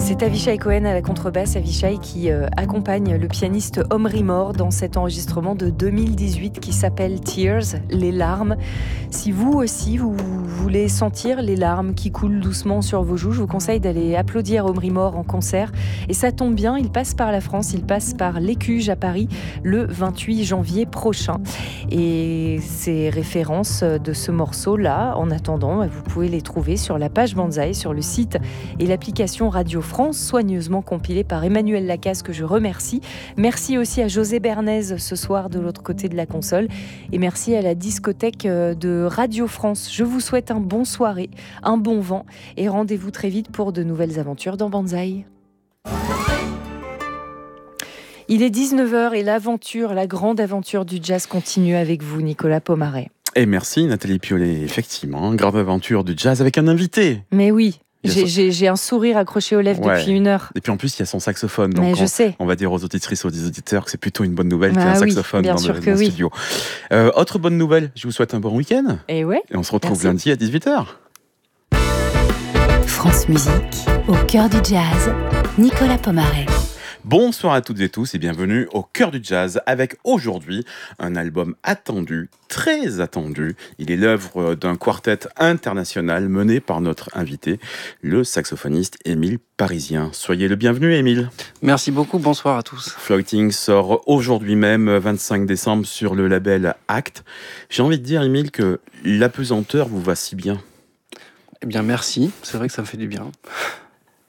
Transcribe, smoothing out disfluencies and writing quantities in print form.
C'est Avishai Cohen à la contrebasse, Avishai qui accompagne le pianiste Omri Mor dans cet enregistrement de 2018 qui s'appelle Tears, les larmes. Si vous aussi, vous voulez sentir les larmes qui coulent doucement sur vos joues, je vous conseille d'aller applaudir Omri Mor en concert. Et ça tombe bien, il passe par la France, il passe par l'Écuge à Paris le 28 janvier prochain. Et ces références de ce morceau-là, en attendant, vous pouvez les trouver sur la page Banzai, sur le site et l'application Radio France, soigneusement compilée par Emmanuel Lacasse, que je remercie. Merci aussi à José Bernays ce soir de l'autre côté de la console. Et merci à la discothèque de Radio France. Je vous souhaite un bon soirée, un bon vent et rendez-vous très vite pour de nouvelles aventures dans Banzai. Il est 19h et l'aventure, la grande aventure du jazz continue avec vous, Nicolas Pomaret. Et merci Nathalie Piolet, effectivement, grande aventure du jazz avec un invité. Mais oui. J'ai un sourire accroché aux lèvres depuis une heure. Et puis en plus, il y a son saxophone. Donc mais je sais. On va dire aux auditrices, aux auditeurs que c'est plutôt une bonne nouvelle qu'il y a un saxophone dans le studio. Autre bonne nouvelle, je vous souhaite un bon week-end. Et on se retrouve lundi à 18h. France Musique, au cœur du jazz, Nicolas Pomaret. Bonsoir à toutes et tous et bienvenue au cœur du jazz avec aujourd'hui un album attendu, très attendu. Il est l'œuvre d'un quartet international mené par notre invité, le saxophoniste Émile Parisien. Soyez le bienvenu Émile. Merci beaucoup, bonsoir à tous. Floating sort aujourd'hui même, 25 décembre, sur le label Act. J'ai envie de dire Émile que l'apesanteur vous va si bien. Eh bien merci, c'est vrai que ça me fait du bien.